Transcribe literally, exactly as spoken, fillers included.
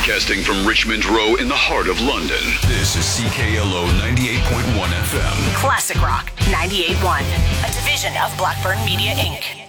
Broadcasting from Richmond Row in the heart of London. This is C K L O ninety-eight point one F M. Classic Rock ninety-eight point one, a division of Blackburn Media, Incorporated.